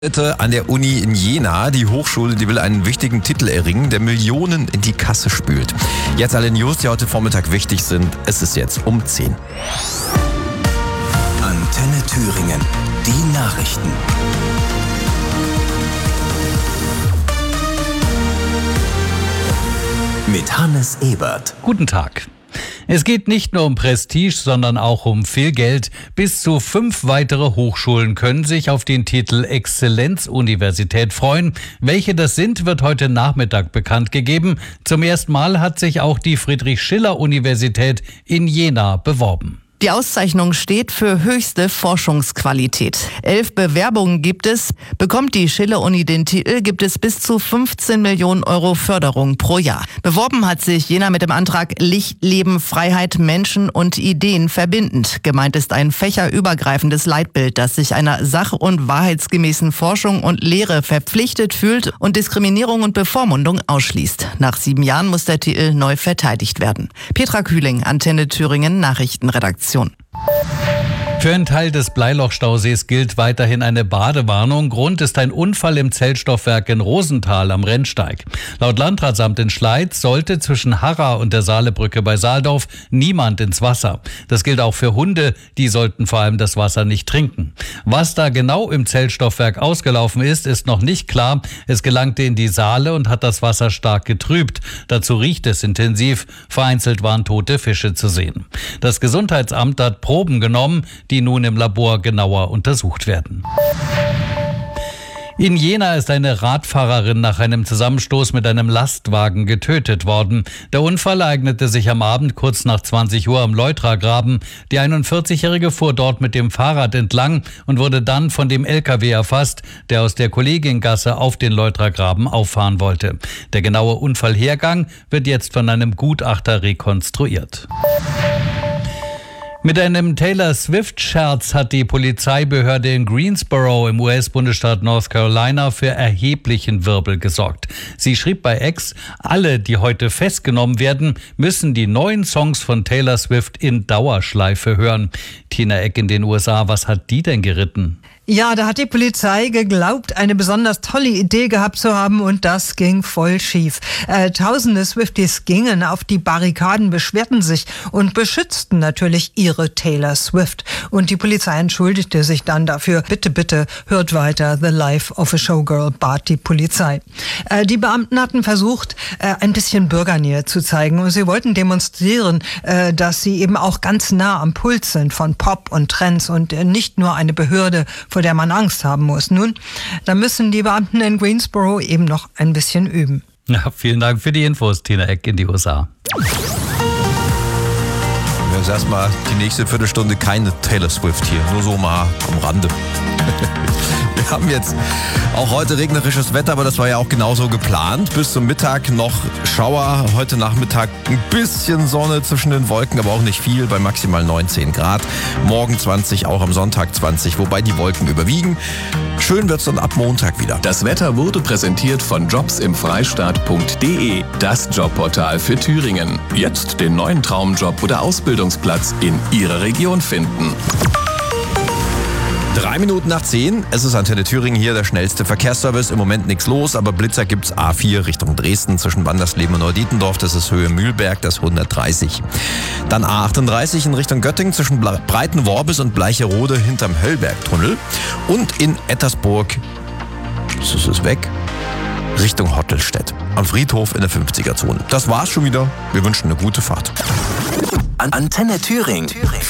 Heute an der Uni in Jena. Die Hochschule, die will einen wichtigen Titel erringen, der Millionen in die Kasse spült. Jetzt alle News, die heute Vormittag wichtig sind. Es ist jetzt um 10. Antenne Thüringen. Die Nachrichten. Mit Hannes Ebert. Guten Tag. Es geht nicht nur um Prestige, sondern auch um viel Geld. Bis zu 5 weitere Hochschulen können sich auf den Titel Exzellenzuniversität freuen. Welche das sind, wird heute Nachmittag bekannt gegeben. Zum ersten Mal hat sich auch die Friedrich-Schiller-Universität in Jena beworben. Die Auszeichnung steht für höchste Forschungsqualität. 11 Bewerbungen gibt es. Bekommt die Schiller-Uni den Titel, gibt es bis zu 15 Millionen Euro Förderung pro Jahr. Beworben hat sich Jena mit dem Antrag Licht, Leben, Freiheit, Menschen und Ideen verbindend. Gemeint ist ein fächerübergreifendes Leitbild, das sich einer sach- und wahrheitsgemäßen Forschung und Lehre verpflichtet fühlt und Diskriminierung und Bevormundung ausschließt. Nach 7 Jahren muss der Titel neu verteidigt werden. Petra Kühling, Antenne Thüringen, Nachrichtenredaktion. Für einen Teil des Bleilochstausees gilt weiterhin eine Badewarnung. Grund ist ein Unfall im Zellstoffwerk in Rosenthal am Rennsteig. Laut Landratsamt in Schleiz sollte zwischen Harra und der Saalebrücke bei Saaldorf niemand ins Wasser. Das gilt auch für Hunde, die sollten vor allem das Wasser nicht trinken. Was da genau im Zellstoffwerk ausgelaufen ist, ist noch nicht klar. Es gelangte in die Saale und hat das Wasser stark getrübt. Dazu riecht es intensiv. Vereinzelt waren tote Fische zu sehen. Das Gesundheitsamt hat Proben genommen, die nun im Labor genauer untersucht werden. In Jena ist eine Radfahrerin nach einem Zusammenstoß mit einem Lastwagen getötet worden. Der Unfall ereignete sich am Abend kurz nach 20 Uhr am Leutragraben. Die 41-Jährige fuhr dort mit dem Fahrrad entlang und wurde dann von dem LKW erfasst, der aus der Kollegiengasse auf den Leutragraben auffahren wollte. Der genaue Unfallhergang wird jetzt von einem Gutachter rekonstruiert. Mit einem Taylor Swift-Scherz hat die Polizeibehörde in Greensboro im US-Bundesstaat North Carolina für erheblichen Wirbel gesorgt. Sie schrieb bei X, alle, die heute festgenommen werden, müssen die neuen Songs von Taylor Swift in Dauerschleife hören. Tina Eck in den USA, was hat die denn geritten? Ja, da hat die Polizei geglaubt, eine besonders tolle Idee gehabt zu haben und das ging voll schief. Tausende Swifties gingen auf die Barrikaden, beschwerten sich und beschützten natürlich ihre Taylor Swift. Und die Polizei entschuldigte sich dann dafür. Bitte, bitte, hört weiter. The Life of a Showgirl, bat die Polizei. Die Beamten hatten versucht, ein bisschen Bürgernähe zu zeigen. Und sie wollten demonstrieren, dass sie eben auch ganz nah am Puls sind von Pop und Trends und nicht nur eine Behörde, vor der man Angst haben muss. Nun, da müssen die Beamten in Greensboro eben noch ein bisschen üben. Ja, vielen Dank für die Infos, Tina Eck in die USA. Jetzt erstmal die nächste Viertelstunde keine Taylor Swift hier, nur so mal am Rande. Wir haben jetzt auch heute regnerisches Wetter, aber das war ja auch genauso geplant. Bis zum Mittag noch Schauer, heute Nachmittag ein bisschen Sonne zwischen den Wolken, aber auch nicht viel, bei maximal 19 Grad. Morgen 20, auch am Sonntag 20, wobei die Wolken überwiegen. Schön wird's dann ab Montag wieder. Das Wetter wurde präsentiert von jobsimfreistaat.de, das Jobportal für Thüringen. Jetzt den neuen Traumjob oder Ausbildungsplatz in Ihrer Region finden. 3 Minuten nach 10, es ist Antenne Thüringen hier, der schnellste Verkehrsservice. Im Moment nichts los, aber Blitzer gibt's A4 Richtung Dresden zwischen Wandersleben und Neudietendorf, das ist Höhe Mühlberg, das 130. Dann A38 in Richtung Göttingen zwischen Breitenworbis und Bleicherode hinterm Höllbergtunnel. Und in Ettersburg, das ist weg, Richtung Hottelstedt, am Friedhof in der 50er-Zone. Das war's schon wieder, wir wünschen eine gute Fahrt. Antenne Thüringen.